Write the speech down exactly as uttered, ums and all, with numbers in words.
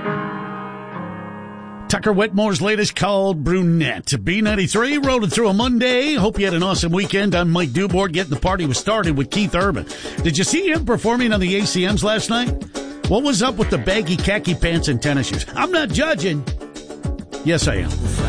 Tucker Wetmore's latest called Brunette. B ninety-three rolling through a Monday. Hope you had an awesome weekend. I'm Mike Dubord getting the party was started with Keith Urban. Did you see him performing on the A C Ms last night? What was up with the baggy khaki pants and tennis shoes? I'm not judging. Yes, I am.